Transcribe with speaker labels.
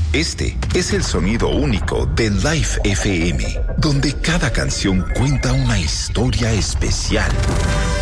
Speaker 1: Este es el sonido único de Life FM, donde cada canción cuenta una historia especial.